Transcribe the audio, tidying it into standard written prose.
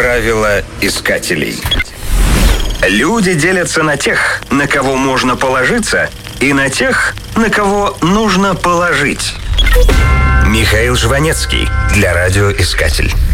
Правила искателей. Люди делятся на тех, на кого можно положиться, и на тех, на кого нужно положить. Михаил Жванецкий для «Радиоискатель».